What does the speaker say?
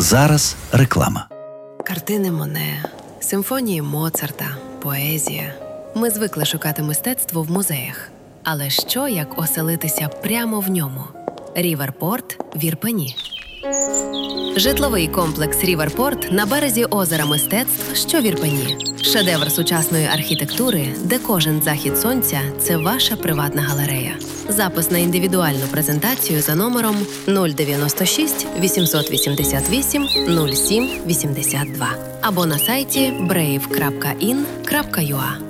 зараз реклама. Картини Моне, симфонії Моцарта, поезія. Ми звикли шукати мистецтво в музеях. Але що, як оселитися прямо в ньому? Ріверпорт в Ірпені. Житловий комплекс «Ріверпорт» на березі озера мистецтв, що в Ірпені. Шедевр сучасної архітектури, де кожен захід сонця – це ваша приватна галерея. Запис на індивідуальну презентацію за номером 096 888 07 82 або на сайті brave.in.ua.